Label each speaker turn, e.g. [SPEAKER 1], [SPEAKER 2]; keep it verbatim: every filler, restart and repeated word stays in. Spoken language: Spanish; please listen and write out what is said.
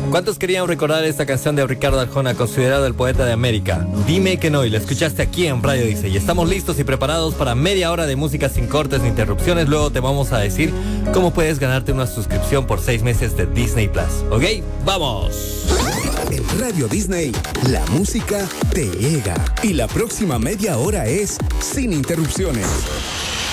[SPEAKER 1] ¿Cuántos querían recordar esta canción de Ricardo Arjona, considerado el poeta de América? Dime que no, y la escuchaste aquí en Radio Dice. Y estamos listos y preparados para media hora de música sin cortes ni interrupciones. Luego te vamos a decir cómo puedes ganarte una suscripción por seis meses de Disney Plus. ¿Ok? ¡Vamos!
[SPEAKER 2] En Radio Disney, la música te llega. Y la próxima media hora es sin interrupciones.